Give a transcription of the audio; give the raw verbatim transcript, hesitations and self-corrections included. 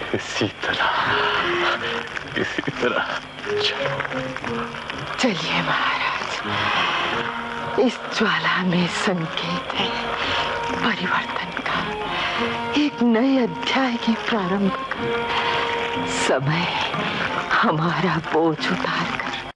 इसी तरह इसी तरह चलो। चलिए महाराज, इस ज्वाला में संकेत है परिवर्तन का, एक नए अध्याय के प्रारंभ का। समय हमारा बोझ उतार कर